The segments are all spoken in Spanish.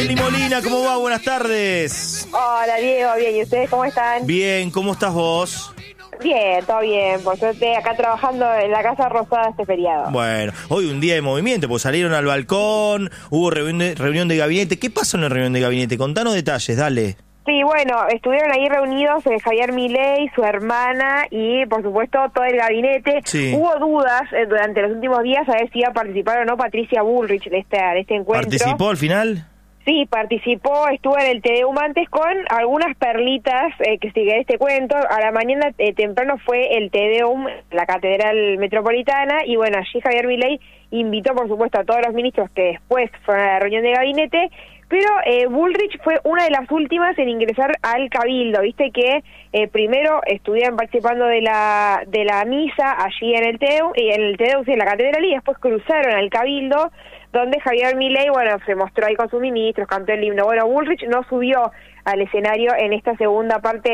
Eli Molina, ¿cómo va? Buenas tardes. Hola Diego, bien, ¿y ustedes cómo están? Bien, ¿cómo estás vos? Bien, todo bien, por suerte acá trabajando en la Casa Rosada este feriado. Bueno, hoy un día de movimiento, pues salieron al balcón, hubo reunión de gabinete. ¿Qué pasó en la reunión de gabinete? Contanos detalles, dale. Sí, bueno, estuvieron ahí reunidos Javier Milei, su hermana y, por supuesto, todo el gabinete. Sí. Hubo dudas durante los últimos días a ver si iba a participar o no Patricia Bullrich de este encuentro. ¿Participó al final? Sí, participó, estuvo en el TDUM antes con algunas perlitas que sigue este cuento. A la mañana temprano fue el TDUM, la Catedral Metropolitana, y bueno, allí Javier Milei invitó, por supuesto, a todos los ministros que después fueron a la reunión de gabinete, pero Bullrich fue una de las últimas en ingresar al Cabildo. Viste que primero estuvieron participando de la misa allí en el TDUM, sí, en la Catedral, y después cruzaron al Cabildo, donde Javier Milei, bueno, se mostró ahí con sus ministros, cantó el himno. Bueno, Bullrich no subió al escenario en esta segunda parte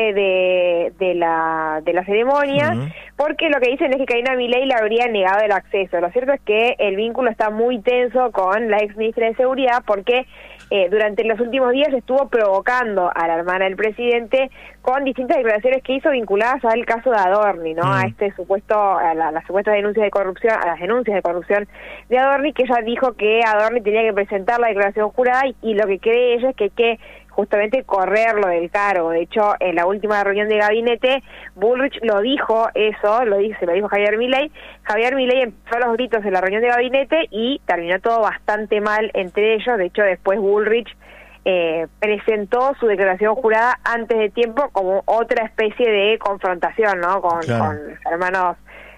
de la ceremonia, porque lo que dicen es que Karina Milei le habría negado el acceso. Lo cierto es que el vínculo está muy tenso con la ex ministra de Seguridad, porque durante los últimos días estuvo provocando a la hermana del presidente con distintas declaraciones que hizo vinculadas al caso de Adorni, ¿no? A este supuesto, a las supuestas denuncias de corrupción, a las denuncias de corrupción de Adorni, que ella dijo que Adorni tenía que presentar la declaración jurada y lo que cree ella es que hay que justamente correrlo del cargo. De hecho, en la última reunión de gabinete, Bullrich lo dijo eso, se lo dijo Javier Milei. Javier Milei empezó a los gritos en la reunión de gabinete y terminó todo bastante mal entre ellos. De hecho, después Bullrich presentó su declaración jurada antes de tiempo como otra especie de confrontación, ¿no? Con los hermanos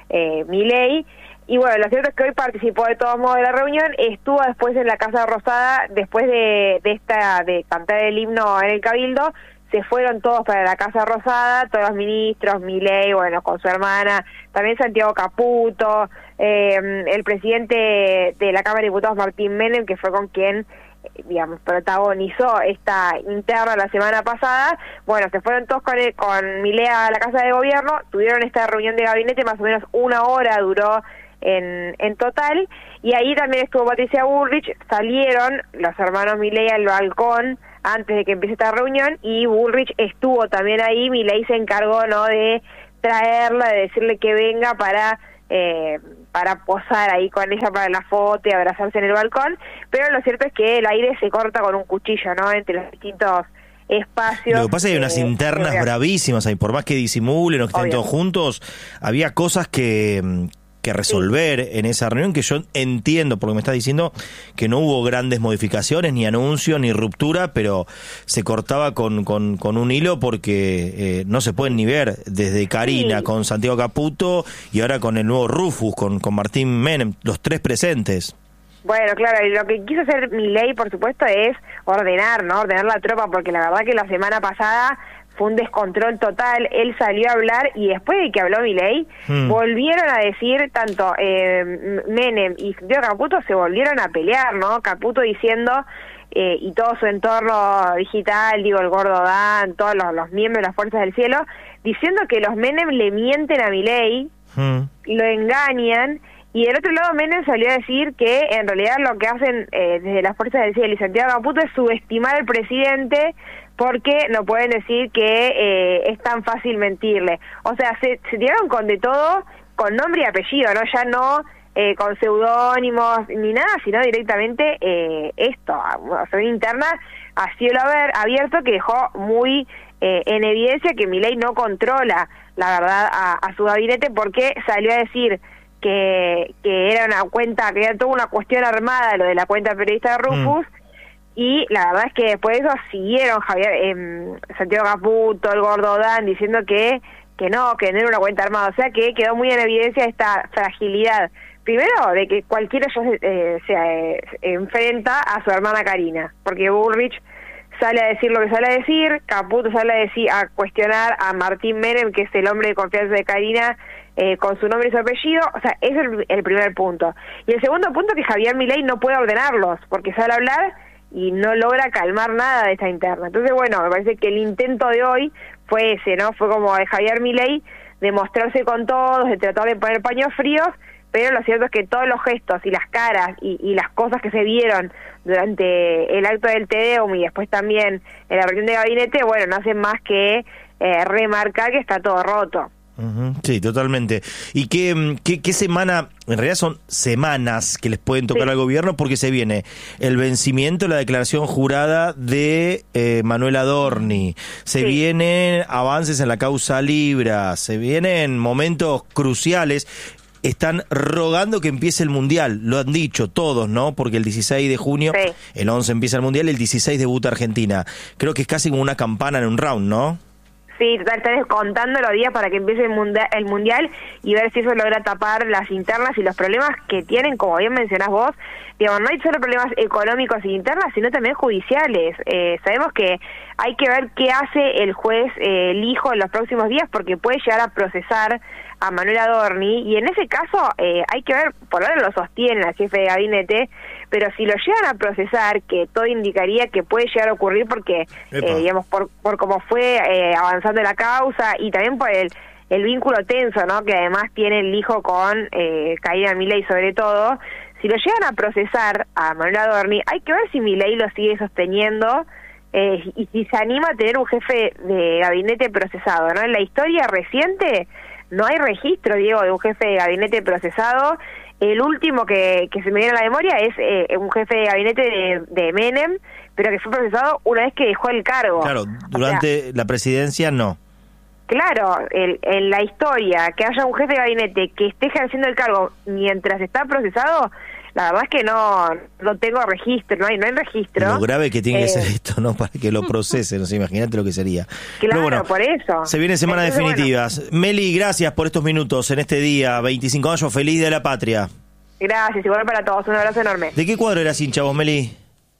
Milei. Y bueno, lo cierto es que hoy participó de todos modos de la reunión, estuvo después en la Casa Rosada, después de cantar el himno en el Cabildo, se fueron todos para la Casa Rosada, todos los ministros, Milei, bueno, con su hermana, también Santiago Caputo, el presidente de la Cámara de Diputados, Martín Menem, que fue con quien, digamos, protagonizó esta interna la semana pasada. Bueno, se fueron todos con Milei a la Casa de Gobierno, tuvieron esta reunión de gabinete, más o menos una hora duró en total, y ahí también estuvo Patricia Bullrich. Salieron los hermanos Milei al balcón antes de que empiece esta reunión, y Bullrich estuvo también ahí. Milei se encargó, ¿no?, de traerla, de decirle que venga para posar ahí con ella para la foto y abrazarse en el balcón, pero lo cierto es que el aire se corta con un cuchillo, ¿no?, entre los distintos espacios. Lo que pasa es que hay unas internas bravísimas ahí, por más que disimulen o que estén todos juntos, había cosas que resolver en esa reunión, que yo entiendo, por lo que me estás diciendo, que no hubo grandes modificaciones, ni anuncios, ni ruptura, pero se cortaba con un hilo, porque no se pueden ni ver desde Karina con Santiago Caputo y ahora con el nuevo Rufus, con Martín Menem, los tres presentes. Bueno, claro, y lo que quiso hacer Milei, por supuesto, es ordenar la tropa, porque la verdad que la semana pasada fue un descontrol total. Él salió a hablar y después de que habló Milei, volvieron a decir, tanto Menem y Santiago Caputo se volvieron a pelear, ¿no? Caputo diciendo, y todo su entorno digital, digo, el Gordo Dan, todos los miembros de las Fuerzas del Cielo, diciendo que los Menem le mienten a Milei, lo engañan. Y del otro lado, Menem salió a decir que en realidad lo que hacen desde las Fuerzas del Cielo y Santiago Caputo es subestimar al presidente, porque no pueden decir que es tan fácil mentirle. O sea, se tiraron con de todo, con nombre y apellido, ¿no? Ya no con seudónimos ni nada, sino directamente una interna a cielo abierto, que dejó muy en evidencia que Milei no controla, la verdad, a su gabinete, porque salió a decir que era una cuenta, que era toda una cuestión armada, lo de la cuenta periodista de Rufus, y la verdad es que después de eso siguieron Santiago Caputo, el Gordo Dan, diciendo que no era una cuenta armada. O sea que quedó muy en evidencia esta fragilidad, primero, de que cualquiera se enfrenta a su hermana Karina, porque Bullrich sale a decir lo que sale a decir, Caputo sale a cuestionar a Martín Menem, que es el hombre de confianza de Karina, con su nombre y su apellido. O sea, ese es el primer punto. Y el segundo punto, que Javier Milei no puede ordenarlos, porque sale a hablar y no logra calmar nada de esta interna. Entonces, bueno, me parece que el intento de hoy fue ese, ¿no? Fue como de Javier Milei de mostrarse con todos, de tratar de poner paños fríos, pero lo cierto es que todos los gestos y las caras y las cosas que se vieron durante el acto del Te-Deum y después también en la reunión de gabinete, bueno, no hacen más que remarcar que está todo roto. Sí, totalmente. ¿Y qué semana? En realidad son semanas que les pueden tocar al gobierno, porque se viene el vencimiento de la declaración jurada de Manuel Adorni, se vienen avances en la causa Libra, se vienen momentos cruciales. Están rogando que empiece el Mundial, lo han dicho todos, ¿no? Porque el 16 de junio, el 11 empieza el Mundial, el 16 debuta Argentina. Creo que es casi como una campana en un round, ¿no? Sí, están contando los días para que empiece el mundial y ver si eso logra tapar las internas y los problemas que tienen, como bien mencionás vos. Digamos, no hay solo problemas económicos e internas, sino también judiciales. Sabemos que hay que ver qué hace el juez Lijo en los próximos días, porque puede llegar a procesar a Manuel Adorni, y en ese caso hay que ver, por ahora lo sostiene la jefe de gabinete, pero si lo llegan a procesar, que todo indicaría que puede llegar a ocurrir porque, digamos, por cómo fue avanzando la causa y también por el vínculo tenso, ¿no?, que además tiene el hijo con Caína Milei sobre todo. Si lo llegan a procesar a Manuel Adorni, hay que ver si Milei lo sigue sosteniendo y si se anima a tener un jefe de gabinete procesado, ¿no? En la historia reciente no hay registro, Diego, de un jefe de gabinete procesado. El último que se me viene a la memoria es un jefe de gabinete de Menem, pero que fue procesado una vez que dejó el cargo. Claro, durante la presidencia no. Claro, en la historia, que haya un jefe de gabinete que esté ejerciendo el cargo mientras está procesado, la verdad es que no tengo registro, no hay registro. Lo grave que tiene que ser esto, ¿no? Para que lo procesen, no sé, imagínate lo que sería. Claro, pero bueno, por eso. Se vienen semanas definitivas. Bueno. Meli, gracias por estos minutos en este día, 25 de mayo, feliz de la patria. Gracias, igual para todos, un abrazo enorme. ¿De qué cuadro eras hincha vos, Meli?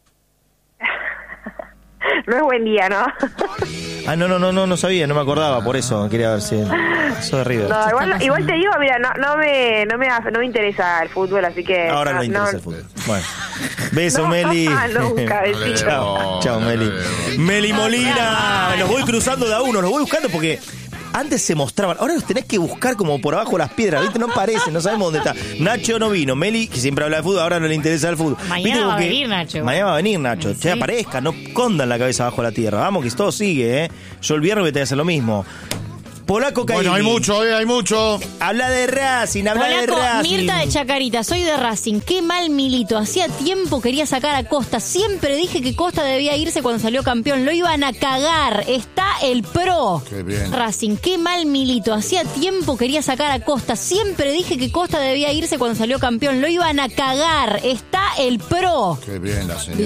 No es buen día, ¿no? No sabía, no me acordaba, por eso quería ver si eso de River. No, igual te digo, mira, no me interesa el fútbol, así que ahora no interesa el fútbol. Bueno. Beso, Meli. Nunca, chao, Meli. Meli Molina, los voy cruzando de a uno, los voy buscando porque antes se mostraban, ahora los tenés que buscar como por abajo las piedras, ¿viste? No aparecen, no sabemos dónde está. Nacho no vino, Meli, que siempre habla de fútbol, ahora no le interesa el fútbol. Mañana va a venir Nacho. Mañana va a venir Nacho. Sí. Aparezca, no condan la cabeza abajo de la tierra. Vamos, que todo sigue, ¿eh? Yo el viernes voy a tener que hacer lo mismo. Polaco Caini. Bueno, hay mucho. Habla de Racing, Polaco, Mirta de Chacarita, soy de Racing. Qué mal Milito. Hacía tiempo quería sacar a Costa. Siempre dije que Costa debía irse cuando salió campeón. Lo iban a cagar. Está el pro. Qué bien. Racing, qué mal Milito. Hacía tiempo quería sacar a Costa. Siempre dije que Costa debía irse cuando salió campeón. Lo iban a cagar. Está el pro. Qué bien la señora.